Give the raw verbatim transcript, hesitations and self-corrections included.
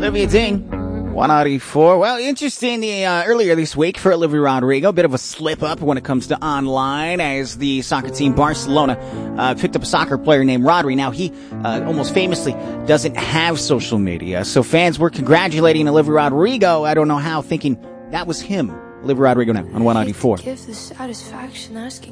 Olivia Ding, one ninety-four. Well, interesting the, uh, earlier this week for Olivia Rodrigo, a bit of a slip up when it comes to online as the soccer team Barcelona uh, picked up a soccer player named Rodri. Now, he uh, almost famously doesn't have social media, so fans were congratulating Olivia Rodrigo, I don't know how, thinking that was him. Olivia Rodrigo now on one ninety-four.